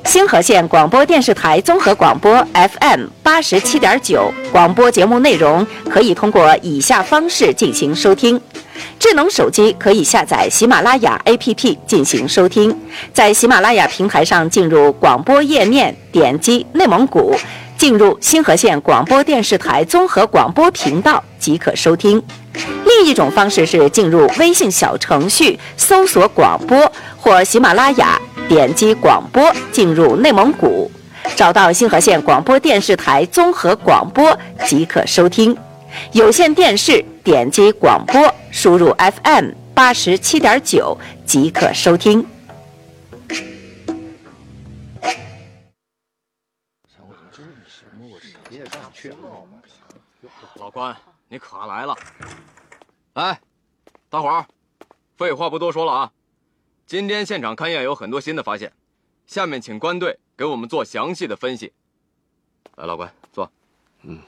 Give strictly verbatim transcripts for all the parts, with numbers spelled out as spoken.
星河县广播电视台综合广播 F M 八十七点九，广播节目内容可以通过以下方式进行收听。智能手机可以下载喜马拉雅 A P P 进行收听，在喜马拉雅平台上进入广播页面，点击内蒙古，进入星河县广播电视台综合广播频道即可收听。另一种方式是进入微信小程序搜索广播或喜马拉雅，点击广播进入内蒙古，找到星河县广播电视台综合广播即可收听。有线电视点击广播，输入 F M 八十七点九即可收听。 老关，你可来了！哎，大伙儿，废话不多说了啊！今天现场勘验有很多新的发现，下面请关队给我们做详细的分析。来，老关，坐。 嗯。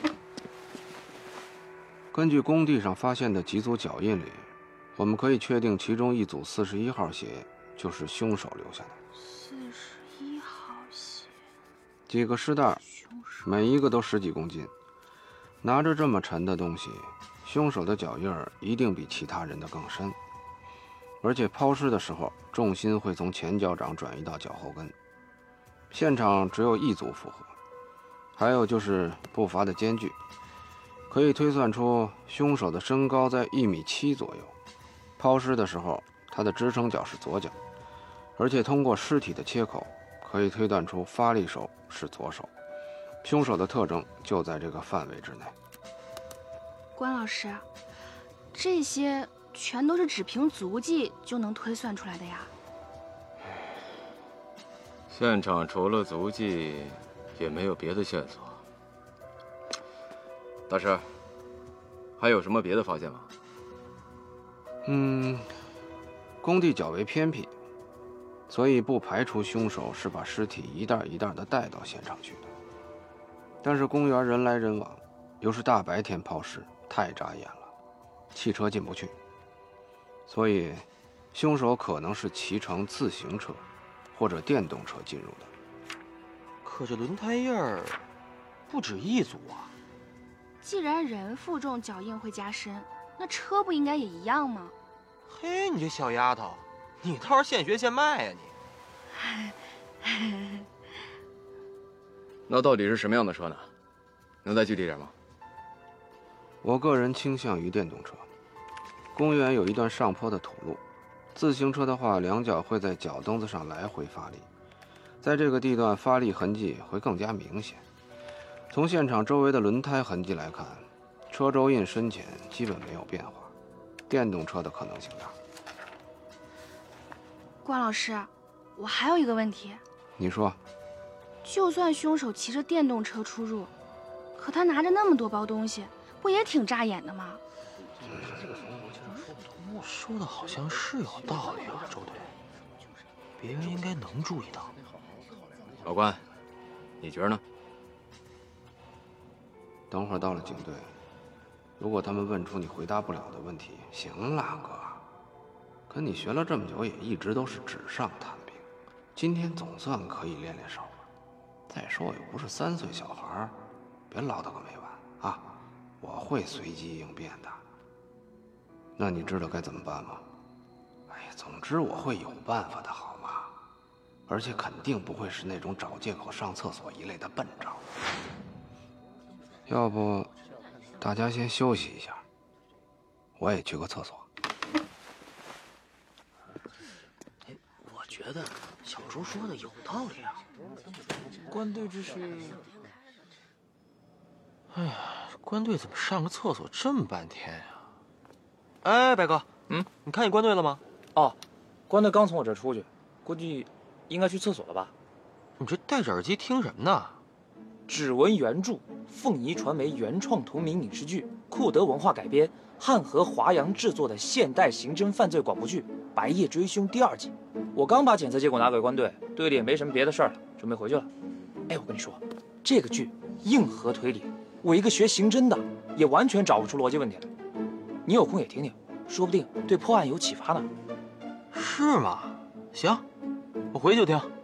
根据工地上发现的几组脚印里，我们可以确定其中一组四十一号鞋就是凶手留下的。 四十一号鞋。 几个尸袋，每一个都十几公斤，拿着这么沉的东西，凶手的脚印儿一定比其他人的更深。而且抛尸的时候，重心会从前脚掌转移到脚后跟。现场只有一组符合，还有就是步伐的间距。可以推算出凶手的身高在一米七左右，抛尸的时候他的支撑脚是左脚，而且通过尸体的切口可以推断出发力手是左手，凶手的特征就在这个范围之内。 关老师，这些全都是只凭足迹就能推算出来的呀？ 现场除了足迹也没有别的线索。大师，还有什么别的发现吗？ 嗯，工地较为偏僻，所以不排除凶手是把尸体一袋一袋的带到现场去的。但是公园人来人往，又是大白天抛尸，太扎眼了，汽车进不去，所以凶手可能是骑乘自行车或者电动车进入的。 可这轮胎印儿不止一组啊！ 既然人负重脚印会加深，那车不应该也一样吗？ 嘿，你这小丫头，你倒是现学现卖呀你！ 那到底是什么样的车呢？能再具体点吗？ 我个人倾向于电动车。公园有一段上坡的土路，自行车的话，两脚会在脚蹬子上来回发力，在这个地段发力痕迹会更加明显。从现场周围的轮胎痕迹来看，车轴印深浅基本没有变化，电动车的可能性大。 关老师，我还有一个问题。 你说。 就算凶手骑着电动车出入，可他拿着那么多包东西，不也挺扎眼的吗？ 说的好像是有道理啊，周队。别人应该能注意到。 老关，你觉得呢？ 等会儿到了警队，如果他们问出你回答不了的问题，行了哥，跟你学了这么久，也一直都是纸上谈兵，今天总算可以练练手了。再说我又不是三岁小孩，别唠叨个没完啊！我会随机应变的。那你知道该怎么办吗？哎呀，总之我会有办法的，好吗？而且肯定不会是那种找借口上厕所一类的笨招。要不，大家先休息一下，我也去个厕所。 哎，我觉得小周说的有道理啊。关队这是……哎呀，关队怎么上个厕所这么半天呀？哎，白哥， 嗯， 你看见关队了吗？ 哦，关队刚从我这儿出去，估计应该去厕所了吧？ 你这戴着耳机听什么呢？ 只闻原著，凤仪传媒原创同名影视剧，库德文化改编，汉和华阳制作的现代刑侦犯罪广播剧《白夜追凶》第二季。我刚把检测结果拿给关队，队里也没什么别的事儿了，准备回去了。哎，我跟你说，这个剧硬核推理，我一个学刑侦的也完全找不出逻辑问题来。你有空也听听，说不定对破案有启发呢。 是吗？行，我回去就听。